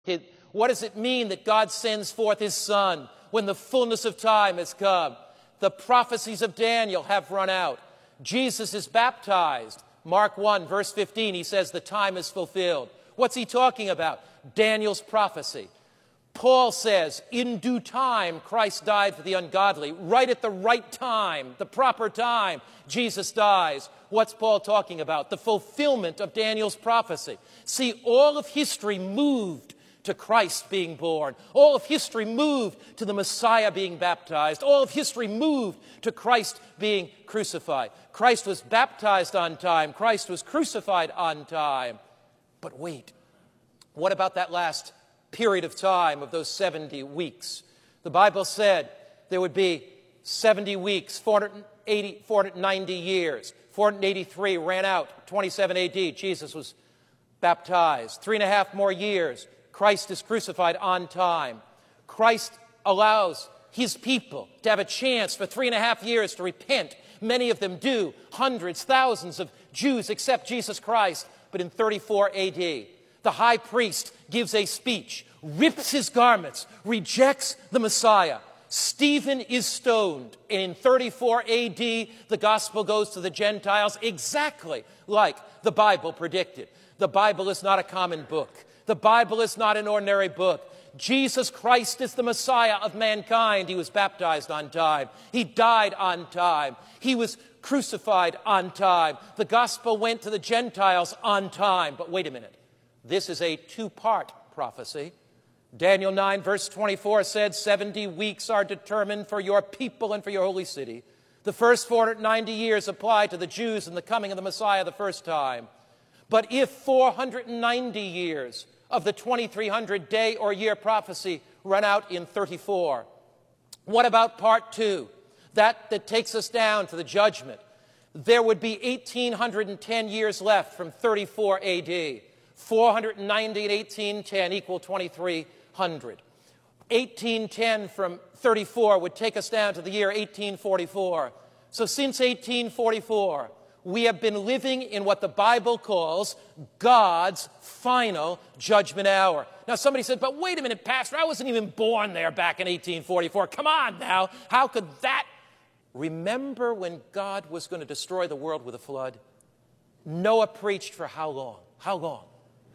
What does it mean that God sends forth his Son when the fullness of time has come? The prophecies of Daniel have run out. Jesus is baptized. Mark 1, verse 15, he says the time is fulfilled. What's he talking about? Daniel's prophecy. Paul says, in due time, Christ died for the ungodly. Right at the right time, the proper time, Jesus dies. What's Paul talking about? The fulfillment of Daniel's prophecy. See, all of history moved to Christ being born. All of history moved to the Messiah being baptized. All of history moved to Christ being crucified. Christ was baptized on time. Christ was crucified on time. But wait, what about that last period of time of those 70 weeks? The Bible said there would be 70 weeks, 490 years. 483 ran out, 27 AD, Jesus was baptized. 3.5 more years, Christ is crucified on time. Christ allows his people to have a chance for 3.5 years to repent. Many of them do. Hundreds, thousands of Jews accept Jesus Christ. But in 34 AD, the high priest gives a speech, rips his garments, rejects the Messiah. Stephen is stoned. And in 34 AD, the gospel goes to the Gentiles exactly like the Bible predicted. The Bible is not a common book. The Bible is not an ordinary book. Jesus Christ is the Messiah of mankind. He was baptized on time. He died on time. He was crucified on time. The gospel went to the Gentiles on time. But wait a minute. This is a two-part prophecy. Daniel 9, verse 24 said, 70 weeks are determined for your people and for your holy city. The first 490 years apply to the Jews and the coming of the Messiah the first time. But if 490 years of the 2300 day or year prophecy run out in 34, what about part two? That takes us down to the judgment. There would be 1,810 years left from 34 AD. 490 and 1810 equal 2300. 1810 from 34 would take us down to the year 1844. So since 1844, we have been living in what the Bible calls God's final judgment hour. Now somebody said, but wait a minute, Pastor, I wasn't even born there back in 1844. Come on now, how could that? Remember when God was going to destroy the world with a flood? Noah preached for how long? How long?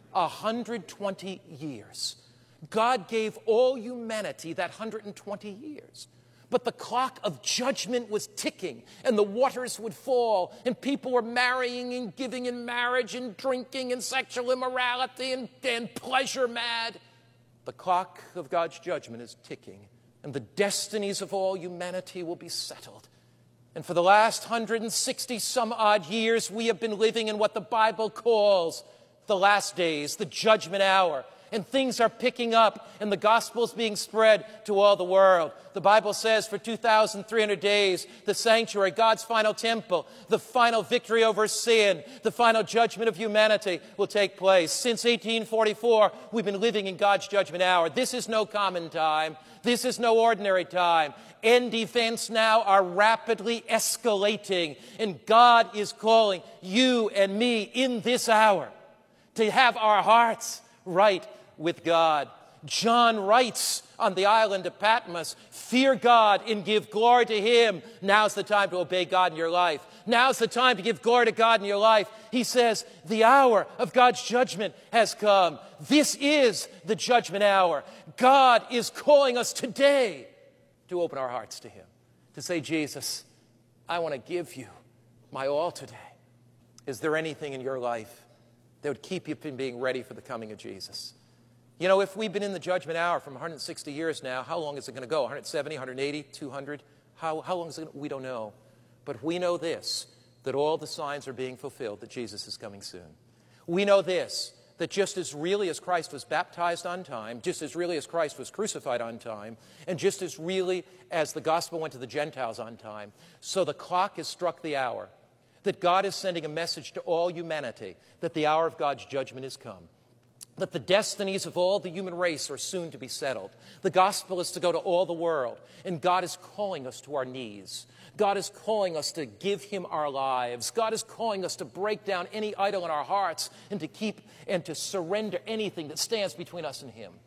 120 years. God gave all humanity that 120 years. But the clock of judgment was ticking, and the waters would fall, and people were marrying and giving in marriage and drinking and sexual immorality and pleasure mad. The clock of God's judgment is ticking, and the destinies of all humanity will be settled. And for the last 160 some odd years, we have been living in what the Bible calls the last days, the judgment hour. And things are picking up, and the gospel is being spread to all the world. The Bible says for 2,300 days, the sanctuary, God's final temple, the final victory over sin, the final judgment of humanity will take place. Since 1844, we've been living in God's judgment hour. This is no common time. This is no ordinary time. End events now are rapidly escalating, and God is calling you and me in this hour to have our hearts right with God. John writes on the island of Patmos, fear God and give glory to him. Now's the time to obey God in your life. Now's the time to give glory to God in your life. He says, the hour of God's judgment has come. This is the judgment hour. God is calling us today to open our hearts to him, to say, Jesus, I want to give you my all today. Is there anything in your life that would keep you from being ready for the coming of Jesus? You know, if we've been in the judgment hour from 160 years now, how long is it going to go? 170, 180, 200? How long is it? We don't know. But we know this, that all the signs are being fulfilled, that Jesus is coming soon. We know this, that just as really as Christ was baptized on time, just as really as Christ was crucified on time, and just as really as the gospel went to the Gentiles on time, so the clock has struck the hour, that God is sending a message to all humanity, that the hour of God's judgment has come, that the destinies of all the human race are soon to be settled. The gospel is to go to all the world, and God is calling us to our knees. God is calling us to give him our lives. God is calling us to break down any idol in our hearts and to surrender anything that stands between us and him.